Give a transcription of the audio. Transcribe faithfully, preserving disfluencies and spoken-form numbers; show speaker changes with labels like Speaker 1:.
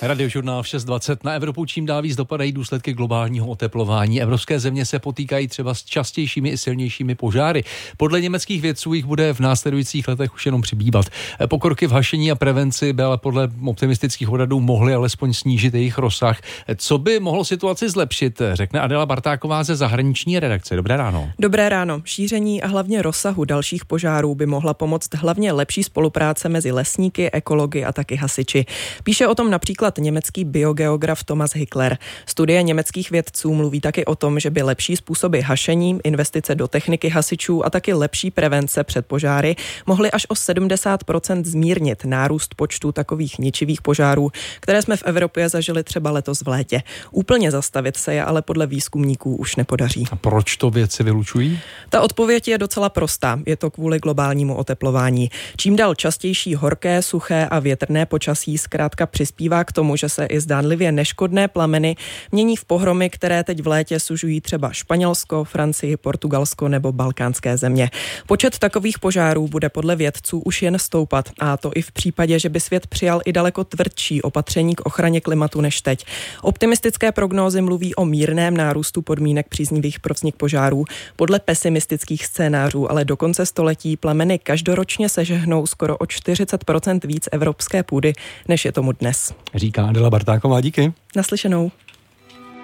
Speaker 1: Radiožurnál v šest dvacet. Na Evropu čím dál víc dopadají důsledky globálního oteplování. Evropské země se potýkají třeba s častějšími i silnějšími požáry. Podle německých vědců jich bude v následujících letech už jenom přibývat. Pokroky v hašení a prevenci by ale podle optimistických odhadů mohly alespoň snížit jejich rozsah. Co by mohlo situaci zlepšit, řekne Adela Bartáková ze zahraniční redakce. Dobré ráno.
Speaker 2: Dobré ráno. Šíření a hlavně rozsahu dalších požárů by mohla pomoct hlavně lepší spolupráce mezi lesníky, ekology a taky hasiči. Píše o tom například německý biogeograf Thomas Hickler. Studie německých vědců mluví taky o tom, že by lepší způsoby hašení, investice do techniky hasičů a taky lepší prevence před požáry mohly až o sedmdesát procent zmírnit nárůst počtu takových ničivých požárů, které jsme v Evropě zažili třeba letos v létě. Úplně zastavit se je ale podle výzkumníků už nepodaří.
Speaker 1: A proč to vědci vylučují?
Speaker 2: Ta odpověď je docela prostá. Je to kvůli globálnímu oteplování. Čím dál častější horké, suché a větrné počasí zkrátka přispívá k tomu, že se i zdánlivě neškodné plameny mění v pohromy, které teď v létě sužují třeba Španělsko, Francii, Portugalsko nebo balkánské země. Počet takových požárů bude podle vědců už jen stoupat, a to i v případě, že by svět přijal i daleko tvrdší opatření k ochraně klimatu než teď. Optimistické prognózy mluví o mírném nárůstu podmínek příznivých pro vznik požárů. Podle pesimistických scénářů ale do konce století plameny každoročně sežehnou skoro o čtyřicet procent víc evropské půdy, než je tomu dnes.
Speaker 1: Říká Adela Bartáková, díky.
Speaker 2: Naslyšenou.